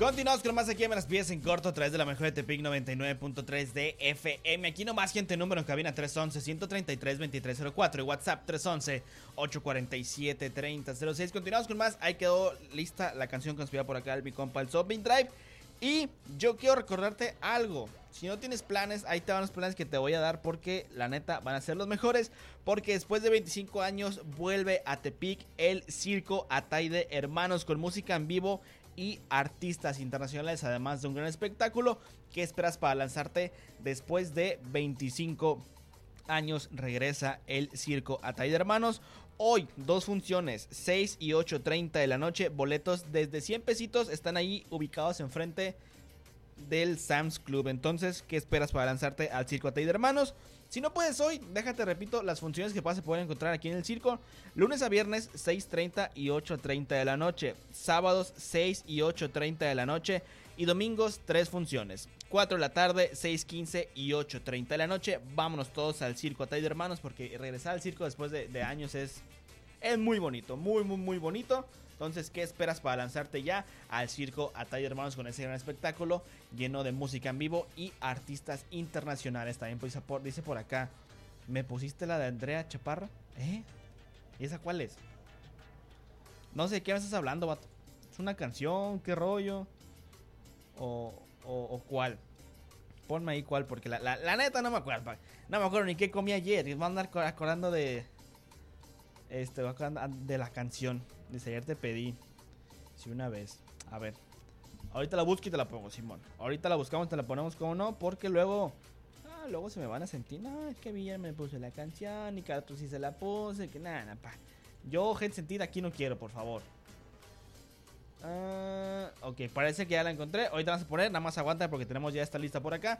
Continuamos con más aquí en Me las pides en corto a través de la mejor de Tepic 99.3 de FM. Aquí nomás, gente, número en cabina 311-133-2304 y WhatsApp 311-847-3006. Continuamos con más. Ahí quedó lista la canción que nos pidió por acá mi compa el Shopping Drive. Y yo quiero recordarte algo. Si no tienes planes, ahí te van los planes que te voy a dar, porque la neta van a ser los mejores. Porque después de 25 años vuelve a Tepic el Circo Ataide Hermanos, con música en vivo y artistas internacionales, además de un gran espectáculo. ¿Qué esperas para lanzarte? Después de 25 años regresa el Circo Ataide Hermanos. Hoy, dos funciones, 6 y 8:30 de la noche. Boletos desde 100 pesitos están ahí ubicados enfrente del Sam's Club. Entonces, ¿qué esperas para lanzarte al Circo Ataide Hermanos? Si no puedes hoy, déjate repito las funciones que vas a poder encontrar aquí en el circo. Lunes a viernes, 6:30 y 8:30 de la noche. Sábados, 6 y 8:30 de la noche. Y domingos, 3 funciones. 4 de la tarde, 6:15 y 8:30 de la noche. Vámonos todos al Circo Ataide Hermanos, porque regresar al circo después de años es muy bonito. Muy bonito. Entonces, ¿qué esperas para lanzarte ya al Circo Ataide Hermanos con ese gran espectáculo lleno de música en vivo y artistas internacionales? También pues, dice por acá, ¿me pusiste la de Andrea Chaparro? ¿Y esa cuál es? No sé de qué me estás hablando, vato. ¿Es una canción? ¿Qué rollo? ¿O cuál? Ponme ahí cuál, porque la neta no me acuerdo. No me acuerdo ni qué comí ayer. Y me voy a andar acordando de la canción. Desde ayer te pedí. Sí, una vez. A ver. Ahorita la busco y te la pongo, Simón. Ahorita la buscamos, te la ponemos, como no. Porque luego se me van a sentir. No, es que Villar me puso la canción y cada otro sí se la puse. Que nada, pa. Yo, gente sentida, aquí no quiero, por favor. Ok, parece que ya la encontré. Ahorita vamos a poner, nada más aguanta porque tenemos ya esta lista por acá.